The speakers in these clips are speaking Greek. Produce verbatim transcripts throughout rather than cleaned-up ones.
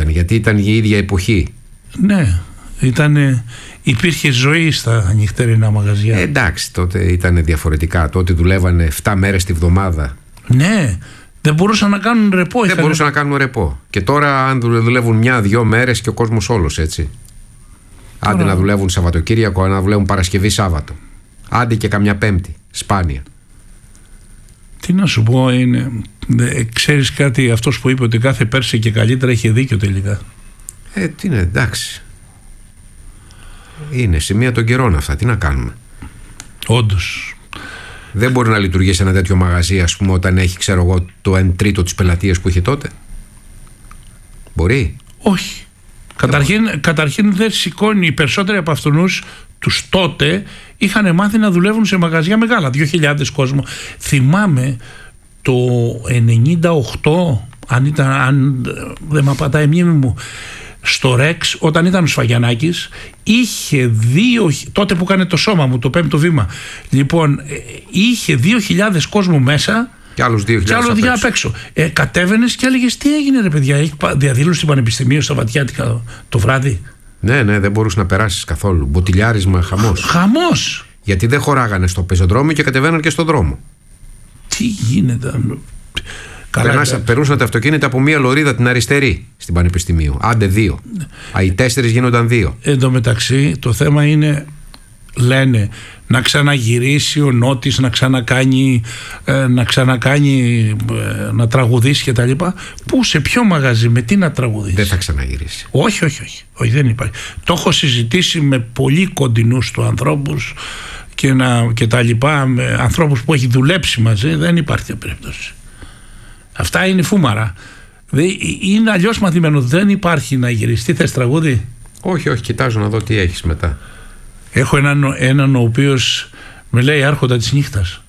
ήταν, γιατί ήταν η ίδια εποχή. Ναι, ήτανε, υπήρχε ζωή στα νυχτερινά μαγαζιά. Ε, εντάξει, τότε ήταν διαφορετικά. Τότε δουλεύανε επτά μέρες τη βδομάδα. Ναι, δεν μπορούσαν να κάνουν ρεπό. Δεν είχαν... μπορούσαν να κάνουν ρεπό. Και τώρα, αν δουλεύουν μια-δυο μέρες και ο κόσμος όλος έτσι. Τώρα... Άντε να δουλεύουν Σαββατοκύριακο, να δουλεύουν Παρασκευή Σάββατο. Άντε και καμιά Πέμπτη. Σπάνια. Τι να σου πω, είναι. Ξέρεις κάτι, αυτός που είπε ότι κάθε Πέρση και καλύτερα είχε δίκιο τελικά. Ε, τι είναι, εντάξει. Είναι σημεία των καιρών αυτά. Τι να κάνουμε. Όντως. Δεν μπορεί να λειτουργήσει ένα τέτοιο μαγαζί, ας πούμε, όταν έχει, ξέρω εγώ, το εν τρίτο της πελατείας που είχε τότε. Μπορεί. Όχι. Καταρχήν, καταρχήν δεν σηκώνει. Οι περισσότεροι από αυτούς τους τότε είχαν μάθει να δουλεύουν σε μαγαζιά μεγάλα, δύο χιλιάδες κόσμο. Θυμάμαι το ενενήντα οκτώ, αν, ήταν, αν δεν με απατάει η μνήμη μου, στο Ρεξ, όταν ήταν ο Σφαγιανάκης, είχε δύο, τότε που έκανε το σώμα μου, το πέμπτο βήμα, λοιπόν, είχε δύο χιλιάδες κόσμο μέσα και άλλους δύο χιλιάδες απ' έξω. έξω. Ε, κατέβαινες και έλεγες, τι έγινε ρε παιδιά, έχει διαδήλωση στην Πανεπιστημίου στα Βατιάτικα το βράδυ. Ναι, ναι, δεν μπορούσε να περάσεις καθόλου. Μποτιλιάρισμα, χαμός. Χαμός. Γιατί δεν χωράγανε στο πεζοδρόμιο και κατεβαίναν και στον δρόμο. Τι γίνεται. Περνάσα, περνούσαν τα αυτοκίνητα από μία λωρίδα την αριστερή στην Πανεπιστημίου. Άντε δύο. Α, οι τέσσερις γίνονταν δύο. Εν τω μεταξύ, το θέμα είναι, λένε, να ξαναγυρίσει ο Νότης, να ξανακάνει, ε, να ξανακάνει, ε, να τραγουδήσει και τα λοιπά. Πού, σε ποιο μαγαζί, με τι να τραγουδήσει. Δεν θα ξαναγυρίσει. Όχι, όχι, όχι. Όχι, δεν υπάρχει. Το έχω συζητήσει με πολύ κοντινούς του ανθρώπους και, να, και τα λοιπά, με ανθρώπους που έχει δουλέψει μαζί. Δεν υπάρχει περίπτωση. Αυτά είναι φούμαρα. Είναι αλλιώς μαθημένο. Δεν υπάρχει να γυρίσει. Τι θες, τραγούδι? Όχι, όχι, κοιτάζω να δω τι έχεις μετά. Έχω έναν, έναν ο οποίος με λέει άρχοντα της νύχτας.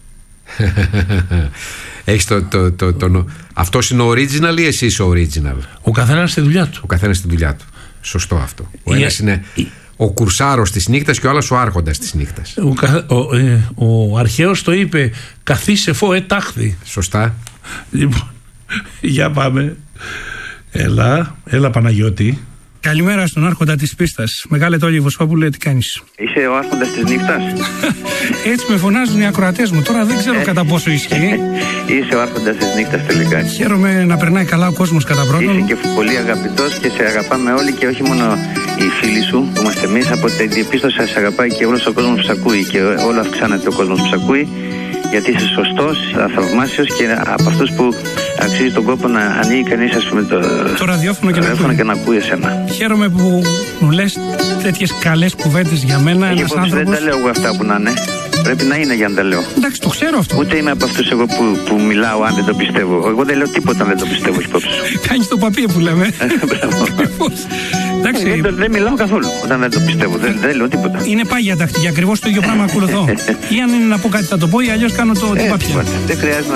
Έχεις το, το, το, το, το, αυτός είναι ο original ή εσύ είσαι ο original? Ο καθένας στη δουλειά του. Ο καθένας στη δουλειά του. Σωστό αυτό. Ο Η, ένας είναι η, ο κουρσάρος της νύχτας και ο άλλος ο άρχοντας της νύχτας. Ο, ο, ε, ο αρχαίος το είπε, καθίσε φω ετάχθη. Σωστά. Λοιπόν, για πάμε. Έλα, έλα Παναγιώτη. Καλημέρα στον άρχοντα της πίστας. Μεγάλε Τόλι Βοσκόπουλε, τι κάνεις? Είσαι ο άρχοντας της νύχτας. Έτσι με φωνάζουν οι ακροατές μου. Τώρα δεν ξέρω κατά πόσο ισχύει. Είσαι ο άρχοντας της νύχτας τελικά. Χαίρομαι να περνάει καλά ο κόσμος κατά πρώτον. Είσαι και πολύ αγαπητός και σε αγαπάμε όλοι και όχι μόνο οι φίλοι σου που είμαστε εμείς. Από την διαπίστωση σε αγαπάει και όλος ο κόσμος που σε ακούει και όλο αυξάνεται ο κόσμος που σε ακούει. Γιατί είσαι σωστός, θαυμάσιος και από αυτούς που αξίζει τον κόπο να ανοίγει κανείς, ας πούμε, το, το ραδιόφωνο και, ραδιόφωνο να, και να ακούει εσένα. Χαίρομαι που μου λες τέτοιες καλές κουβέντες για μένα. Ένας άνθρωπος... Δεν τα λέω εγώ αυτά που να είναι. Πρέπει να είναι για να τα λέω. Εντάξει, το ξέρω αυτό. Ούτε είμαι από αυτούς εγώ που, που μιλάω αν δεν το πιστεύω. Εγώ δεν λέω τίποτα αν δεν το πιστεύω υπόψη σου. Κάνεις το παπί που λέμε. Εντάξει. Δεν, δεν, δεν μιλάω καθόλου όταν δεν το πιστεύω. Δεν, δεν λέω τίποτα. Είναι πάγια τακτική. Ακριβώς το ίδιο πράγμα ακολουθώ. Ή αν είναι να πω κάτι θα το πω ή αλλιώς κάνω το τι παπιά. Δεν χρειάζεται.